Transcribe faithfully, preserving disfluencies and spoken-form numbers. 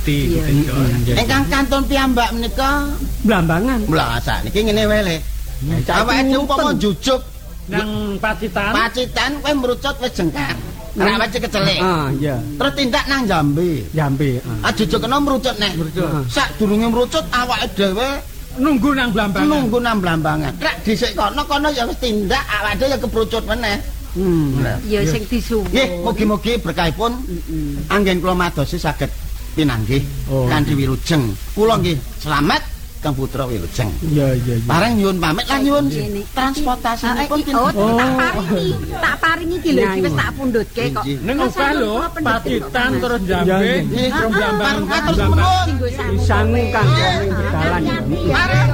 Gusti. Ingkang kantun piyambak menika Blambangan. Lah sakniki ngene wae le. Awake dhewe umpama jujuk nang Pacitan. Pacitan kowe mrucut wis jengkar. Ora wajib kecelik. Ah, iya. Terus tindak nang Jambi. Jambi. Ah jujuk kena mrucut nek. Sadurunge mrucut awake dhewe nunggu nang Blambangan. Nunggu nang Blambangan. Rek dhisik kono kono ya wis tindak awake dhewe ya keprucut meneh. Hmm. Ya sing disuwun. Nggih, mugi-mugi berkahipun anggen kula madosi saged pinanggih kanthi wilujeng. Kula nggih selamat Kang Putra Wilujeng. Iya iya iya. Bareng nyuwun pamit lan nyuwun transportasinipun Oh, tak paringi, tak paringi iki lho wis tak pundhutke kok. Ning obah lho, Pacitan terus Jambi, terus Blambangan. Matur nuwun. Pisan kang wong berdalan. Bareng